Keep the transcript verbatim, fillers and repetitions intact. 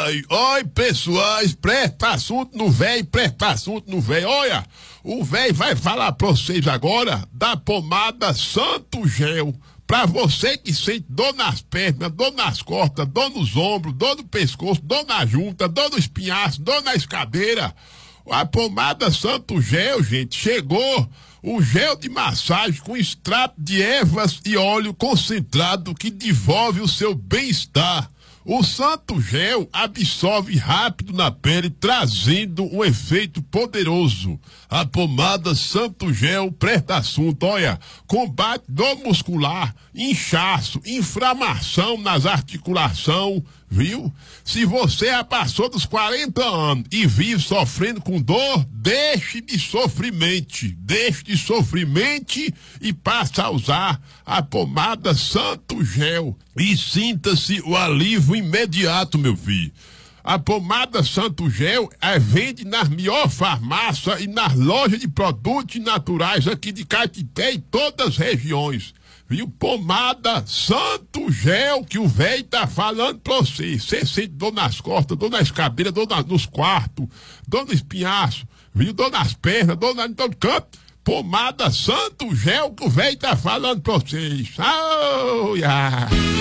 Oi, oi, pessoais, presta assunto no véi, presta assunto no véi. Olha, o véi vai falar pra vocês agora da pomada Santo Gel. Pra você que sente dor nas pernas, dor nas costas, dor nos ombros, dor no pescoço, dor na junta, dor no espinhaço, dor na escadeira. A pomada Santo Gel, gente, chegou. O gel de massagem com extrato de ervas e óleo concentrado que devolve o seu bem-estar. O Santo Gel absorve rápido na pele, trazendo um efeito poderoso. A pomada Santo Gel presta assunto, olha, combate dor muscular, inchaço, inflamação nas articulações, viu? Se você já passou dos quarenta anos e vive sofrendo com dor, deixe de sofrimento, deixe de sofrimento e passe a usar a pomada Santo Gel e sinta-se o alívio imediato, meu filho. A pomada Santo Gel é, vende nas melhores farmácias e nas lojas de produtos naturais aqui de Caetité e todas as regiões. Viu? Pomada Santo Gel que o velho tá falando pra você. Você sente dor nas costas, dor nas cadeiras, dor na, nos quartos, dor no espinhaço, viu? Dor nas pernas, dor na, em todo canto. Pomada Santo Gel que o velho tá falando pra vocês. Oh, yeah.